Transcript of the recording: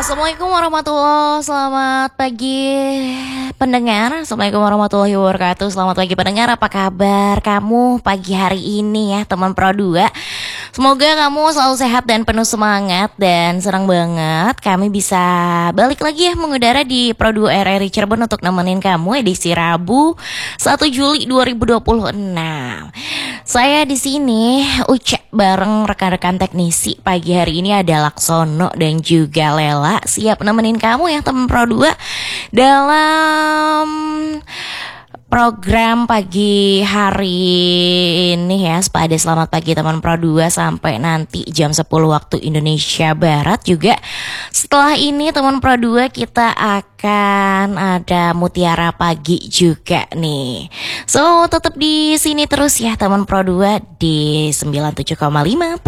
Assalamualaikum warahmatullahi wabarakatuh. Selamat pagi pendengar. Assalamualaikum warahmatullahi wabarakatuh. Selamat pagi pendengar. Apa kabar kamu pagi hari ini ya teman Pro 2? Semoga kamu selalu sehat dan penuh semangat. Dan senang banget kami bisa balik lagi ya mengudara di Pro 2 RRI Cirebon untuk nemenin kamu edisi Rabu 1 Juli 2026. Saya di sini Uca bareng rekan-rekan teknisi. Pagi hari ini ada Laksono dan juga Lela siap nemenin kamu ya teman Pro 2 dalam program pagi hari ini ya. Sepada selamat pagi teman Pro 2 sampai nanti jam 10 waktu Indonesia Barat. Juga setelah ini teman Pro 2 kita akan ada Mutiara Pagi juga nih. So tetap di sini terus ya teman Pro 2 di 97,5